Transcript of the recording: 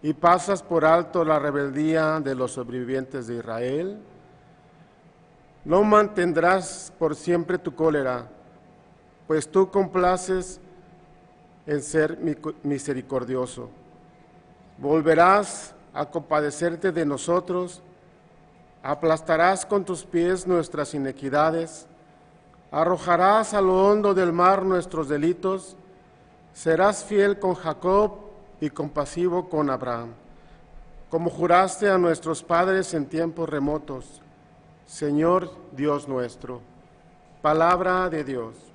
y pasas por alto la rebeldía de los sobrevivientes de Israel. No mantendrás por siempre tu cólera, pues tú complaces en ser misericordioso. Volverás a compadecerte de nosotros, aplastarás con tus pies nuestras iniquidades, arrojarás a lo hondo del mar nuestros delitos, serás fiel con Jacob y compasivo con Abraham, como juraste a nuestros padres en tiempos remotos, Señor Dios nuestro. Palabra de Dios.